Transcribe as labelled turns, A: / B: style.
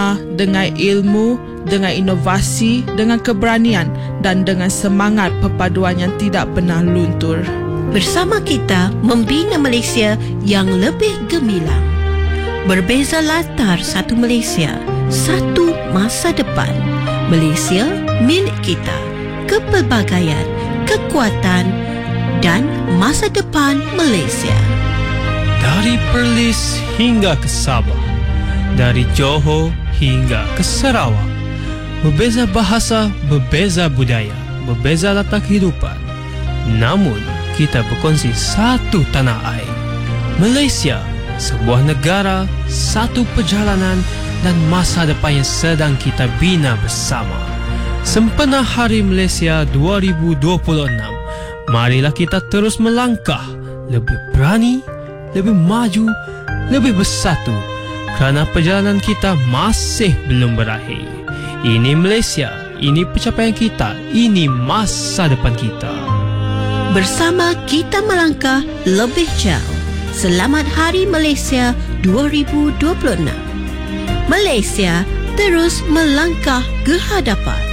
A: sama dengan ilmu, dengan inovasi, dengan keberanian dan dengan semangat perpaduan yang tidak pernah luntur.
B: Bersama kita membina Malaysia yang lebih gemilang. Berbeza latar, satu Malaysia, satu masa depan. Malaysia milik kita. Kepelbagaian, kekuatan dan masa depan Malaysia.
C: Dari Perlis hingga ke Sabah, dari Johor hingga ke Sarawak. Berbeza bahasa, berbeza budaya, berbeza latar kehidupan. Namun, kita berkongsi satu tanah air. Malaysia, sebuah negara, satu perjalanan dan masa depan yang sedang kita bina bersama. Sempena Hari Malaysia 2026, marilah kita terus melangkah, lebih berani, lebih maju, lebih bersatu, kerana perjalanan kita masih belum berakhir. Ini Malaysia, ini pencapaian kita, ini masa depan kita.
B: Bersama kita melangkah lebih jauh. Selamat Hari Malaysia 2026. Malaysia terus melangkah ke hadapan.